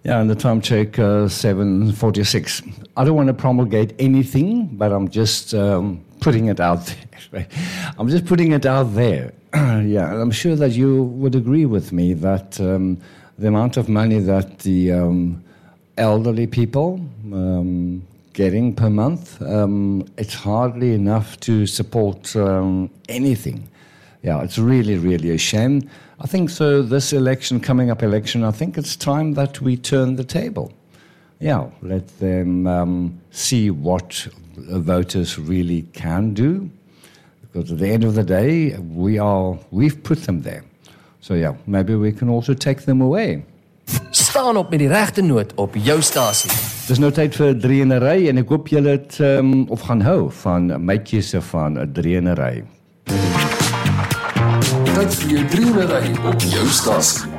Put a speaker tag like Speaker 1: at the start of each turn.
Speaker 1: Yeah, and the time check 7:46. I don't want to promulgate anything, but I'm just putting it out there. I'm just putting it out there. Yeah, and I'm sure that you would agree with me that the amount of money that the elderly people getting per month, it's hardly enough to support anything. Yeah, it's really, really a shame. I think so this coming up election, I think it's time that we turn the table. Yeah, let them see what voters really can do. Because at the end of the day, we've put them there. So yeah, maybe we can also take them away.
Speaker 2: Staan op met die regte noot op jou stasie.
Speaker 1: Dis nou tyd vir 'n drieënery en ek hoop julle het of gaan hou van my keuse van 'n drieënery.
Speaker 3: Tyd vir jou drieënery op jou stasie.